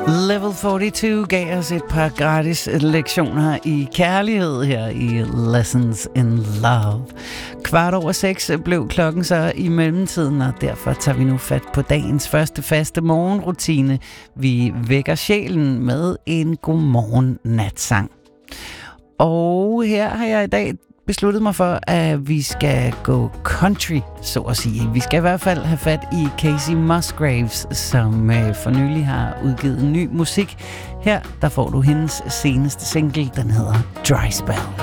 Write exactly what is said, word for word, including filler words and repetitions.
Level forty-two gav os et par gratis lektioner i kærlighed her i Lessons in Love. Kvart over seks blev klokken så i mellemtiden, og derfor tager vi nu fat på dagens første faste morgenrutine. Vi vækker sjælen med en godmorgen natsang. Og her har jeg i dag besluttet mig for, at vi skal gå country, så at sige. Vi skal i hvert fald have fat i Kacey Musgraves, som øh, for nylig har udgivet ny musik. Her der får du hendes seneste single, den hedder Dry Spell.